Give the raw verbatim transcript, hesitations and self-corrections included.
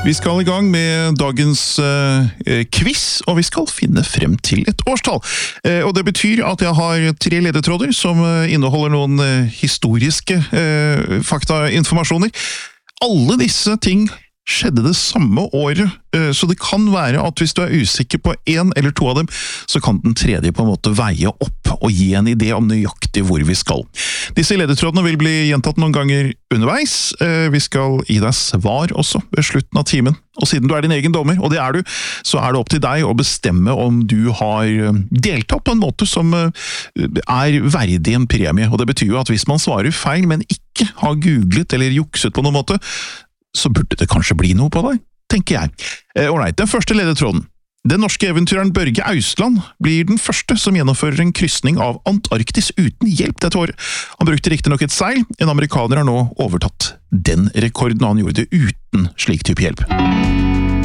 Vi skal i gang med dagens eh, quiz, og vi skal finne frem til et årstall. Eh, og det betyr at jeg har tre ledetråder som eh, inneholder noen eh, historiske eh, faktainformasjoner. Alle disse ting skjedde det samme året, eh, så det kan være at hvis du er usikker på en eller to av dem, så kan den tredje på en måte veie opp og gi en idé om nøyaktig hvor vi skal. Disse ledetrådene vil bli gjentatt noen ganger underveis. Vi skal gi deg svar også ved slutten av timen. Og siden du er din egen dommer, og det er du, så er det opp til deg å bestemme om du har deltatt på en måte som er verdig en premie. Og det betyr jo at hvis man svarer feil, men ikke har googlet eller jukset på noen måte, så burde det kanskje bli noe på deg, tenker jeg. Alright, den første ledetråden. Den norske eventyreren Børge Ausland blir den første som gjennomfører en kryssning av Antarktis uten hjelp dette året. Han brukte riktig nok et seil. En amerikaner har nå overtatt den rekorden, og han gjorde det uten slik type hjelp.